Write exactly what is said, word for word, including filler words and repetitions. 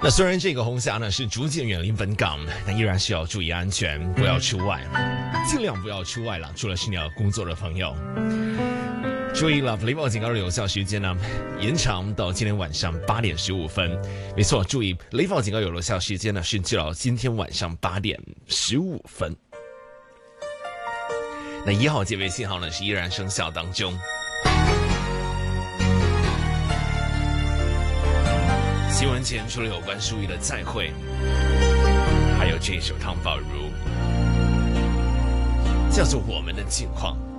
那虽然这个红霞呢是逐渐远离本港，但依然需要注意安全，不要出外，尽量不要出外了。除了是你要工作的朋友，注意了，雷暴警告的有效时间呢延长到今天晚上八点十五分。没错，注意雷暴警告有效时间呢是至到今天晚上八点十五分。那一号戒备信号呢是依然生效当中。新闻前除了有关淑仪的再会，还有这首汤宝如叫做我们的近况。